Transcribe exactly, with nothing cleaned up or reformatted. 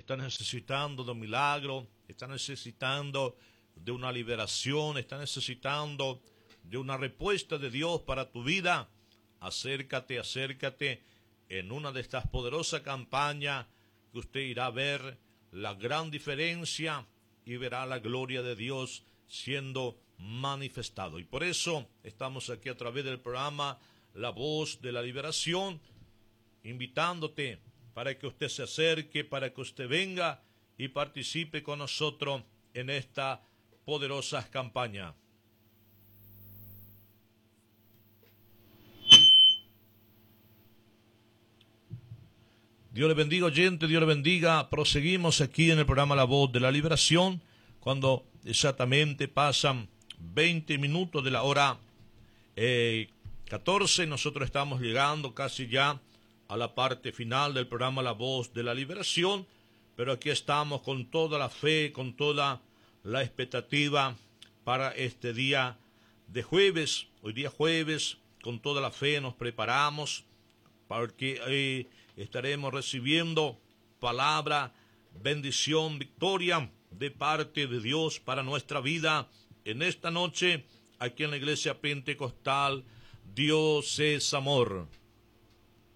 está necesitando de un milagro, está necesitando de una liberación, está necesitando de una respuesta de Dios para tu vida, acércate, acércate en una de estas poderosas campañas que usted irá a ver la gran diferencia y verá la gloria de Dios siendo manifestado. Y por eso estamos aquí a través del programa La Voz de la Liberación, invitándote para que usted se acerque, para que usted venga y participe con nosotros en esta poderosa campaña. Dios le bendiga, oyente, Dios le bendiga. Proseguimos aquí en el programa La Voz de la Liberación, cuando exactamente pasan veinte minutos de la hora eh, catorce. Nosotros estamos llegando casi ya a la parte final del programa La Voz de la Liberación, pero aquí estamos con toda la fe, con toda la expectativa para este día de jueves. Hoy día jueves, con toda la fe nos preparamos porque eh, estaremos recibiendo palabra, bendición, victoria de parte de Dios para nuestra vida en esta noche aquí en la Iglesia Pentecostal. Dios es amor.